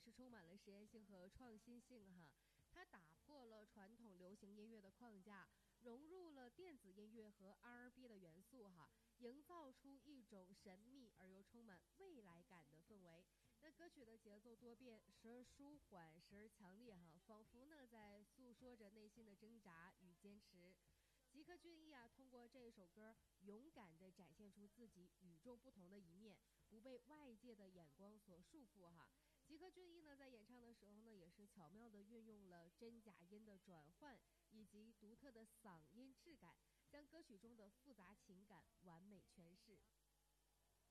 是充满了实验性和创新性哈。它打破了传统流行音乐的框架，融入了电子音乐和 R&B 的元素哈，营造出一种神秘而又充满未来感的氛围。那歌曲的节奏多变，时而舒缓，时而强烈哈，仿佛呢在诉说着内心的挣扎与坚持。吉克隽逸啊，通过这首歌勇敢地展现出自己与众不同的一面，不被外界的眼光所束缚哈。吉克隽逸呢，在演唱的时候呢，也是巧妙地运用了真假音的转换以及独特的嗓音质感，将歌曲中的复杂情感完美诠释。